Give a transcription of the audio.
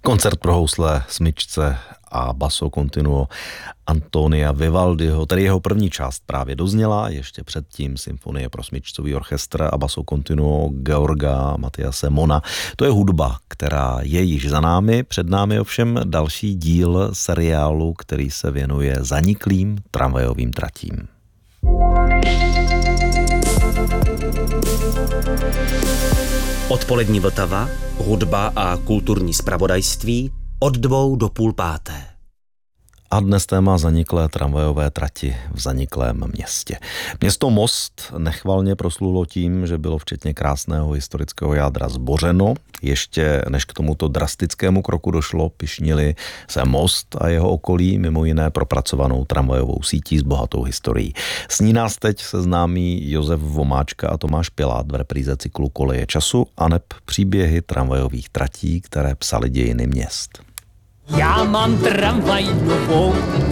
Koncert pro housle, smyčce a basso continuo Antonia Vivaldiho, tedy jeho první část právě dozněla, ještě předtím symfonie pro smyčcový orchestr a basso continuo Georga Matyase Mona. To je hudba, která je již za námi, před námi ovšem další díl seriálu, který se věnuje zaniklým tramvajovým tratím. Odpolední Vltava, hudba a kulturní zpravodajství od 2 do 4:30. A dnes téma zaniklé tramvajové trati v zaniklém městě. Město Most nechvalně proslulo tím, že bylo včetně krásného historického jádra zbořeno. Ještě než k tomuto drastickému kroku došlo, pyšnili se Most a jeho okolí mimo jiné propracovanou tramvajovou sítí s bohatou historií. S ní nás teď seznámí Josef Vomáčka a Tomáš Pilát v repríze cyklu Koleje času aneb příběhy tramvajových tratí, které psaly dějiny měst. Já mám tramvaj novou,